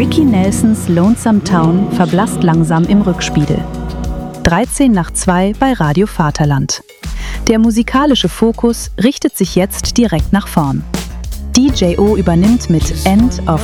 Ricky Nelsons Lonesome Town verblasst langsam im Rückspiegel. 2:13 bei Radio Vaterland. Der musikalische Fokus richtet sich jetzt direkt nach vorn. DJ O übernimmt mit End of